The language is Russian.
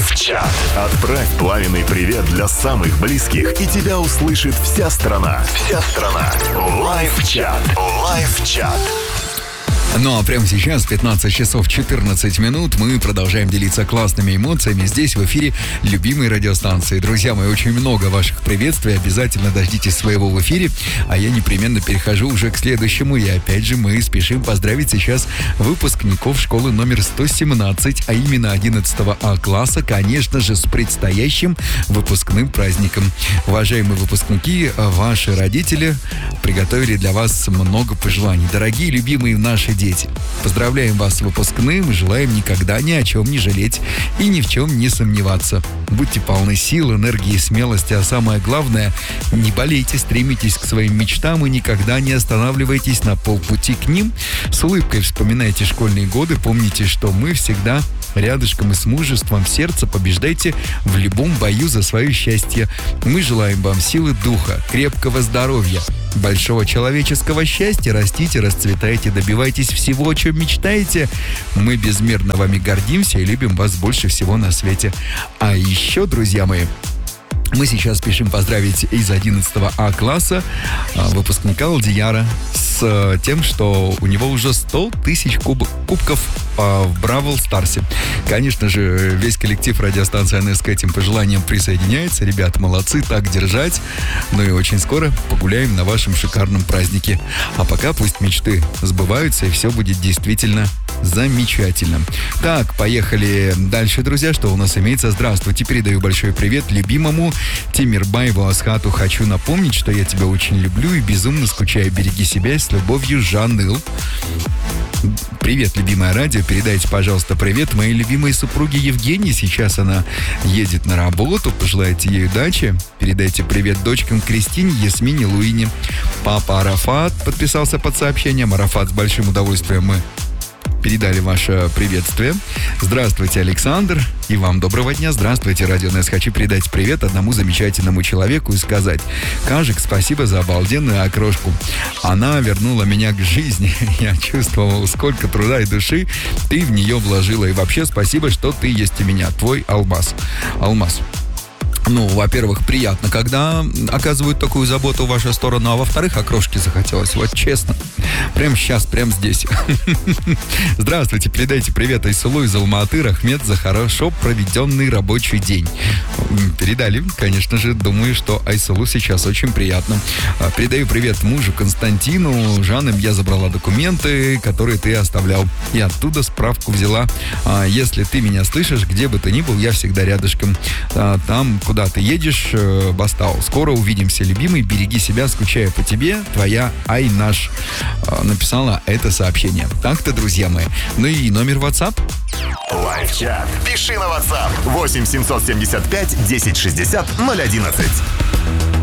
Лайв-чат. Отправь пламенный привет для самых близких, и тебя услышит вся страна. Вся страна. Лайв-чат. Лайв-чат. Ну а прямо сейчас, 15 часов 14 минут, мы продолжаем делиться классными эмоциями здесь, в эфире любимой радиостанции. Друзья мои, очень много ваших приветствий, обязательно дождитесь своего в эфире, а я непременно перехожу уже к следующему. И опять же, мы спешим поздравить сейчас выпускников школы номер 117, а именно 11 А класса, конечно же, с предстоящим выпускным праздником. Уважаемые выпускники, ваши родители приготовили для вас много пожеланий. Дорогие, любимые наши дети, поздравляем вас с выпускным и желаем никогда ни о чем не жалеть и ни в чем не сомневаться. Будьте полны сил, энергии, смелости, а самое главное, не болейте, стремитесь к своим мечтам и никогда не останавливайтесь на полпути к ним. С улыбкой вспоминайте школьные годы, помните, что мы всегда рядышком и с мужеством сердца побеждайте в любом бою за свое счастье. Мы желаем вам силы духа, крепкого здоровья, большого человеческого счастья. Растите, расцветайте, добивайтесь всего, о чем мечтаете. Мы безмерно вами гордимся и любим вас больше всего на свете. А еще, друзья мои, мы сейчас спешим поздравить из 11 А класса выпускника Алдияра с тем, что у него уже 100 тысяч кубков в Бравл Старсе. Конечно же, весь коллектив радиостанции АНС к этим пожеланиям присоединяется. Ребята, молодцы, так держать. Ну и очень скоро погуляем на вашем шикарном празднике. А пока пусть мечты сбываются и все будет действительно замечательно. Так, поехали дальше, друзья. Что у нас имеется? Здравствуйте, передаю большой привет любимому Тимирбаеву Асхату. Хочу напомнить, что я тебя очень люблю и безумно скучаю. Береги себя, с любовью, Жаныл. Привет, любимое радио. Передайте, пожалуйста, привет моей любимой супруге Евгении. Сейчас она едет на работу. Пожелайте ей удачи. Передайте привет дочкам Кристине, Ясмине, Луине. Папа Арафат подписался под сообщением. Арафат, с большим удовольствием мы передали ваше приветствие. Здравствуйте, Александр. И вам доброго дня. Здравствуйте, Радио НС. Хочу передать привет одному замечательному человеку и сказать: Кажик, спасибо за обалденную окрошку. Она вернула меня к жизни. Я чувствовал, сколько труда и души ты в нее вложила. И вообще спасибо, что ты есть у меня. Твой Алмаз. Ну, во-первых, приятно, когда оказывают такую заботу в вашу сторону, а во-вторых, окрошки захотелось, вот честно. Прямо сейчас, прямо здесь. Здравствуйте, передайте привет Айсулу из Алма-Аты, Рахмет, за хорошо проведенный рабочий день. Передали, конечно же, думаю, что Айсулу сейчас очень приятно. Передаю привет мужу Константину. Жанным я забрала документы, которые ты оставлял, и оттуда справку взяла. Если ты меня слышишь, где бы ты ни был, я всегда рядышком. Там, куда ты едешь, Бастау. Скоро увидимся, любимый. Береги себя, скучаю по тебе. Твоя Айнаш написала это сообщение. Так-то, друзья мои. Ну и номер WhatsApp. Лайв-чат. Пиши на WhatsApp 8 775 1060 011.